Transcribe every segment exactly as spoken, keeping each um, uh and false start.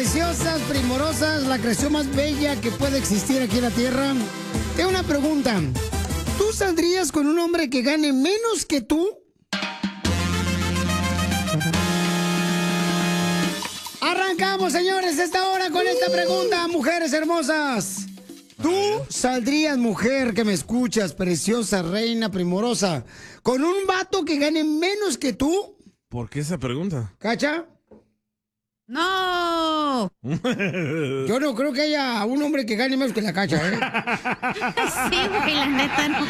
preciosas, primorosas, la creación más bella que puede existir aquí en la Tierra. Tengo una pregunta. ¿Tú saldrías con un hombre que gane menos que tú? Arrancamos, señores, esta hora con esta pregunta, mujeres hermosas. ¿Tú saldrías, mujer que me escuchas, preciosa, reina, primorosa, con un vato que gane menos que tú? ¿Por qué esa pregunta? ¿Cacha? ¡No! Yo no creo que haya un hombre que gane menos que la Cacha, ¿eh? Sí, güey, la neta no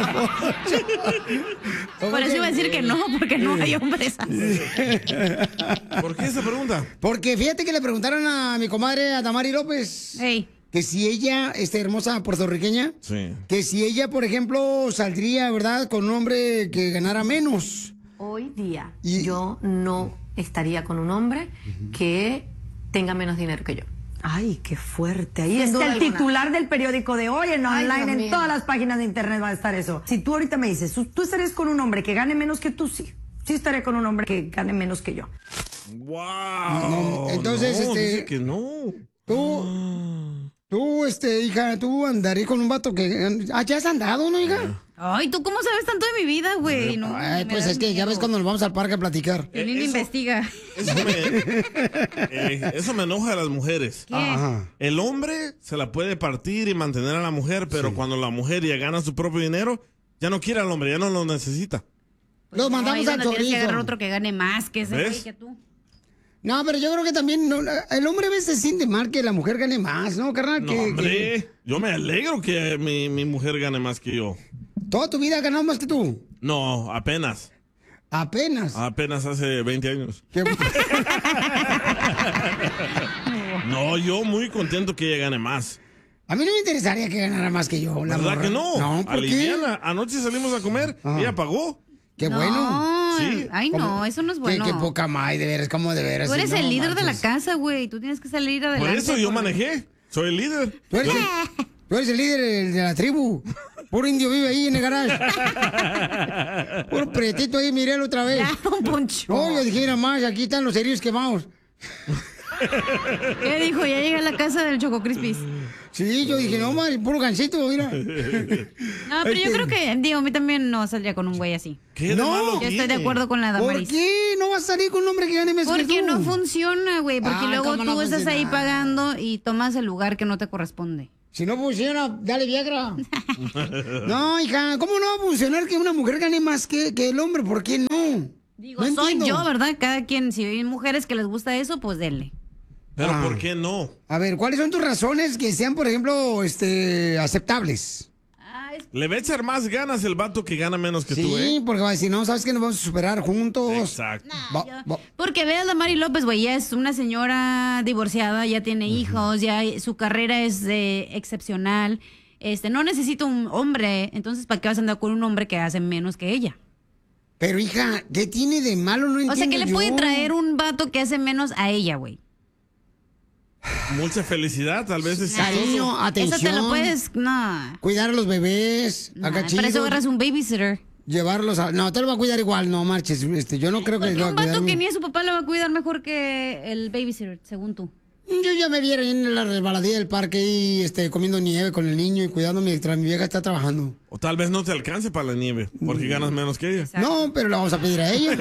creo. Por eso iba a decir que no, porque no hay hombres así. ¿Por qué esa pregunta? Porque fíjate que le preguntaron a mi comadre, a Tamari López, hey. que si ella, esta hermosa puertorriqueña, sí. que si ella, por ejemplo, saldría, ¿verdad?, con un hombre que ganara menos. Hoy día, y... yo no estaría con un hombre que tenga menos dinero que yo. Ay, qué fuerte. Ahí Sin está duda el alguna. titular del periódico de hoy, en Ay, online, Dios en mío. todas las páginas de internet va a estar eso. Si tú ahorita me dices, ¿tú, tú estarías con un hombre que gane menos que tú? Sí. Sí estaré con un hombre que gane menos que yo. ¡Wow! No, entonces, no, este... dice que no. Tú, tú, este, hija, tú andarías con un vato que... Ah, ¿ya has andado, no, hija? Ay, ¿tú cómo sabes tanto de mi vida, güey? No, Ay, me pues das es que miedo. ya ves cuando nos vamos al parque a platicar. El niño Eso- investiga. Eso me, eh, eso me enoja a las mujeres. ¿Qué? Ajá. El hombre se la puede partir y mantener a la mujer, pero Sí. cuando la mujer ya gana su propio dinero, ya no quiere al hombre, ya no lo necesita. Los No, mandamos ahí es al donde tienes que agarrar chorizo. otro que gane más que ese ¿Ves? güey que tú. No, pero yo creo que también no, el hombre a veces siente mal que la mujer gane más, ¿no, carnal? No, Que- hombre, que yo me alegro que mi, mi mujer gane más que yo. toda tu vida ha ganado más que tú. No, apenas. Apenas. Apenas hace veinte años. Qué- No, yo muy contento que ella gane más. A mí no me interesaría que ganara más que yo. La ¿Verdad morra. que no? No, ¿por qué? Aliviana. Anoche salimos a comer, Ajá. ella pagó. Qué no, bueno. Sí. Ay, no, ¿Cómo? eso no es Qué- bueno. Qué, poca más, de veras, ¿cómo de veras? Tú eres No el líder de la marches. casa, güey. Tú tienes que salir adelante. Por eso yo por- manejé. Soy el líder. Tú eres, el, tú eres el líder de la tribu. Puro indio vive ahí en el garage. Puro pretito ahí, mirelo otra vez. Ya, don Poncho. No, yo dije, mira más, aquí están los cerillos quemados. ¿Qué dijo? Ya llegué a la casa del Choco Crispis. Sí, yo dije, no, más, puro gancito, mira. No, pero yo Este- creo que, digo, a mí también no saldría con un güey así. ¿Qué de No. malo Yo estoy de tiene? acuerdo con la ¿Por Damaris. qué no vas a salir con un hombre que gane más que Porque tú? no funciona, güey. Porque Ah, luego ¿cómo tú no estás ahí funciona? pagando y tomas el lugar que no te corresponde. Si no funciona, dale Viagra. No, hija, ¿cómo no va a funcionar que una mujer gane más que, que el hombre? ¿Por qué no? Digo, No soy entiendo. yo, ¿verdad? Cada quien, si hay mujeres que les gusta eso, pues denle. Pero Ah. ¿por qué no? A ver, ¿cuáles son tus razones que sean, por ejemplo, este, aceptables? Ah, es- Le va a echar más ganas el vato que gana menos que Sí, tú, ¿eh? porque va a decir, no, ¿sabes que nos vamos a superar juntos? Exacto. Va- yo- va- Porque veas a Mari López, güey, ya es una señora divorciada, ya tiene hijos, ya su carrera es eh, excepcional. Este, no necesita un hombre, entonces ¿para qué vas a andar con un hombre que hace menos que ella? Pero, hija, ¿qué tiene de malo? No entiendo O sea, ¿qué le yo. puede traer un vato que hace menos a ella, güey? Mucha felicidad, tal vez es Cariño, chistoso. atención. Eso te lo puedes, no. Cuidar a los bebés, Nah, acá para eso chido. agarras un babysitter. Llevarlos a... No, te lo va a cuidar igual, no marches. Este, yo no creo que Porque lo va a un cuidar. vato que ni a su papá le va a cuidar mejor que el babysitter, según tú. Yo ya me viera en la resbaladilla del parque y este, comiendo nieve con el niño y cuidando mientras mi vieja está trabajando. O tal vez no te alcance para la nieve, porque ganas menos que ella. Exacto. No, pero la vamos a pedir a ella.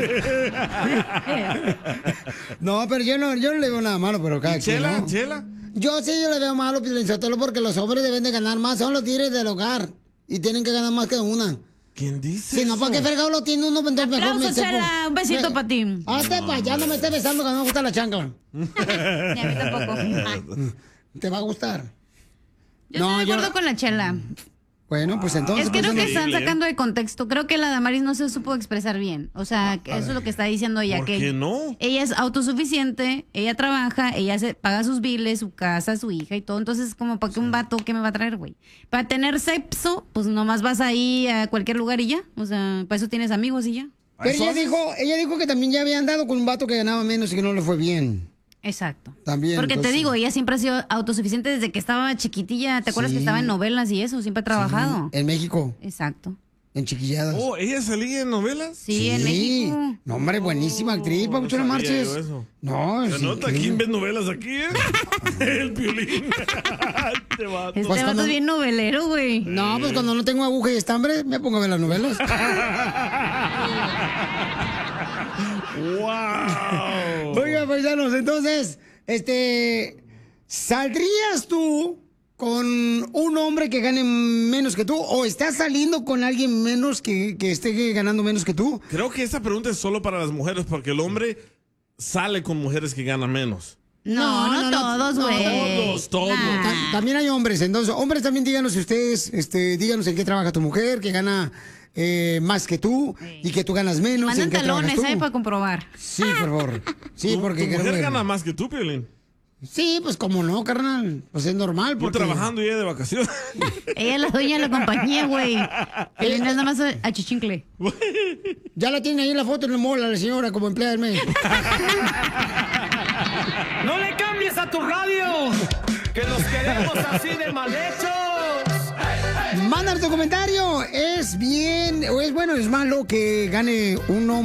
No, pero yo no, yo no le veo nada malo, pero cada quien, Chela, ¿no? Chela. Yo sí yo le veo malo, Pilinchotelo, porque los hombres deben de ganar más. Son los tigres del hogar. Y tienen que ganar más que una. ¿Quién dice Si no, eso? ¿para qué fregado lo tiene uno? Entonces mejor me Aplausos, sepo. Chela. Un besito Me- para ti. Hazte para allá, no me estés besando que no me gusta la chancla. Ni a mí tampoco. ¿Te va a gustar? Yo No, estoy de yo- acuerdo con la Chela. Bueno, pues entonces... Es que pues, creo que no- están Increíble, ¿eh? sacando de contexto. Creo que la Damaris no se supo expresar bien. O sea, que eso es lo que está diciendo ella. ¿Por que qué no? Ella es autosuficiente, ella trabaja, ella se paga sus biles, su casa, su hija y todo. Entonces, como para que un vato, ¿qué me va a traer, güey? Para tener sexo, pues nomás vas ahí a cualquier lugar y ya. O sea, para eso tienes amigos y ya. Pero ¿Eso ella haces? dijo, ella dijo que también ya habían dado con un vato que ganaba menos y que no le fue bien. Exacto. También, Porque entonces- te digo, ella siempre ha sido autosuficiente desde que estaba chiquitilla. ¿Te acuerdas Sí. que estaba en novelas y eso? Siempre ha trabajado. En México. Exacto. en Chiquilladas. Oh, ¿ella salía en novelas? Sí, en México. No, hombre, buenísima actriz, No Papuchón, sabía marches. yo eso. No, Se es nota increíble. quién ve novelas aquí, ¿eh? El Piolín. Este vato. Este Pues vato cuando- es bien novelero, güey. No, pues cuando no tengo aguja y estambre, me pongo a ver las novelas. ¡Wow! Oiga, paisanos, entonces, este, ¿saldrías tú con un hombre que gane menos que tú? ¿O estás saliendo con alguien menos que, que esté ganando menos que tú? Creo que esta pregunta es solo para las mujeres, porque el hombre sale con mujeres que ganan menos. No, no, No, no, todos, no, güey. todos, todos. Nah. Ta- También hay hombres, entonces, hombres también díganos si ustedes, este, díganos en qué trabaja tu mujer, que gana eh, más que tú y que tú ganas menos. Mandan ¿en qué trabajas talones, tú? ¿eh? Para comprobar. Sí, por favor. Sí, Tu- porque tu mujer queremos ver. gana más que tú, Piolín. Sí, pues como no, carnal. Pues es normal. Tú Porque... trabajando y ella de vacaciones. Ella es la dueña de la compañía, güey. Él es nada más a, a chichincle. Ya la tiene ahí en la foto en el mall, la señora, como empleada del mes. ¡No le cambies a tu radio! ¡Que los queremos así de mal hechos! Manda tu comentario. ¿Es bien o es bueno o es malo que gane un hombre?